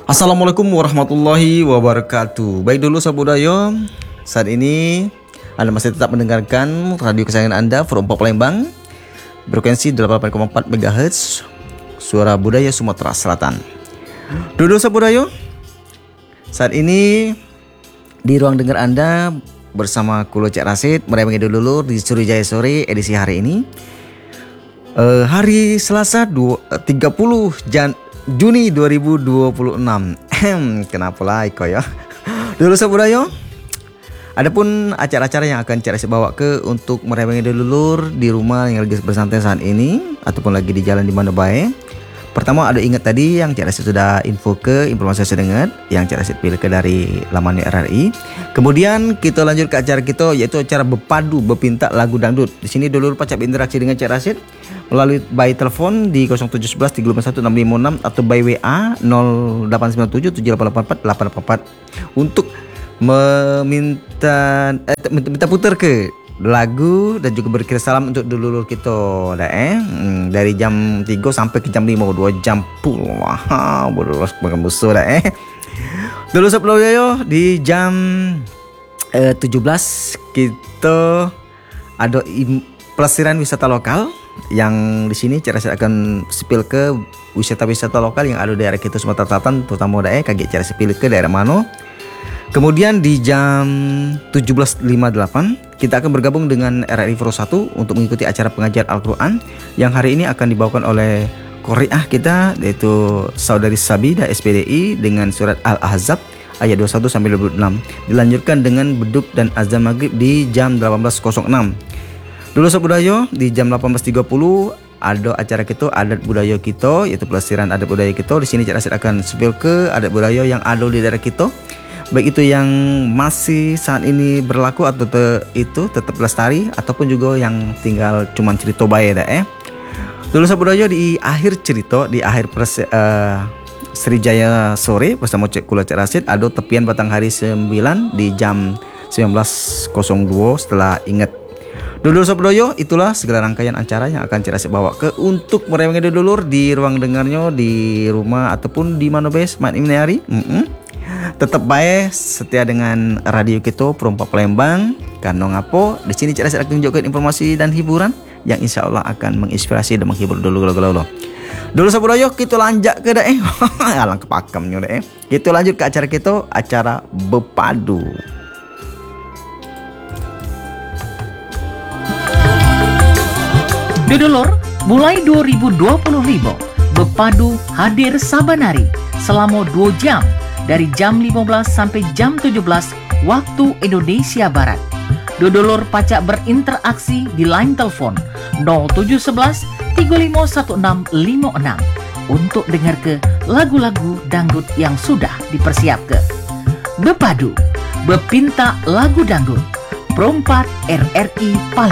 Assalamualaikum warahmatullahi wabarakatuh. Baik dulu Sobat Budaya, saat ini Anda masih tetap mendengarkan radio kesayangan Anda From Palembang, frekuensi 88,4 MHz, Suara Budaya Sumatera Selatan. Dulu Sobat Budaya, saat ini di ruang dengar Anda bersama Kulo Cek Rasid merayakan dulu di Surijaya Sore edisi hari ini, hari Selasa 30 Juni 2026. Kenapa lah Iko ya? Dulu Sobat Budaya, adapun acara-acara yang akan Cek Rasid bawa ke untuk merayakan dulur di rumah yang lagi bersantai saat ini ataupun lagi di jalan di mana baik. Pertama ada ingat tadi yang Cek Rasid sudah info ke informasi saya dengar yang Cek Rasid pilih ke dari laman RRI. Kemudian kita lanjut ke acara kita yaitu acara Bepadu Bepinta Lagu Dangdut. Di sini dulur pacak berinteraksi dengan Cek Rasid melalui by telepon di 0711 351 656 atau by WA 0897 7884 844 untuk minta putar ke lagu dan juga berkirim salam untuk dulur kita dari jam 3 sampai ke jam 5 2 jam pula. Boros banget musuh Dulu Sobat Budaya di jam 17 kita ada pelesiran wisata lokal yang di sini Cek Rasid akan sepil ke wisata-wisata lokal yang ada di daerah kita Sumatera Selatan, terutama kaget Cek Rasid pilih ke daerah mana. Kemudian di jam 17.58 kita akan bergabung dengan RRI Pro 1 untuk mengikuti acara pengajian Al-Quran yang hari ini akan dibawakan oleh Qori'ah kita yaitu Saudari Sabida SPDI dengan surat Al-Ahzab ayat 21 sampai 26. Dilanjutkan dengan beduk dan azan maghrib di jam 18.06. Dulu Sobat Budaya di jam 18.30 ada acara kita adat budaya kita yaitu pelesiran adat budaya kita. Di sini Cek Rasid akan spill ke adat budaya yang ada di daerah kita, baik itu yang masih saat ini berlaku atau itu tetap lestari ataupun juga yang tinggal cuman cerita baik Dulu Sobat Budaya di akhir cerita di akhir Srijaya Sore bersama Kulo Cek Rasid ada tepian batang hari 9 di jam 19.02 setelah ingat. Dulur Sobat Budaya, itulah segala rangkaian acara yang akan Cek Rasid bawa ke untuk merayakan dulur di ruang dengarnya di rumah ataupun di mana bes mat ini hari. Tetap baik setia dengan radio kita From Palembang karena ngapo di sini Cek Rasid akan tunjukkan informasi dan hiburan yang insya Allah akan menginspirasi dan menghibur dulu. Dulu Sobat Budaya kita lanjut ke alang kepakamnya kita lanjut ke acara kita, acara Bepadu. Dulur, mulai 2025 Bepadu hadir saban hari selama 2 jam dari jam 15 sampai jam 17 waktu Indonesia Barat. Dulur pacak berinteraksi di line telepon 0711 351656 untuk dengar ke lagu-lagu dangdut yang sudah dipersiapkan. Bepadu Bepinta Lagu Dangdut Perompat RRI Palembang.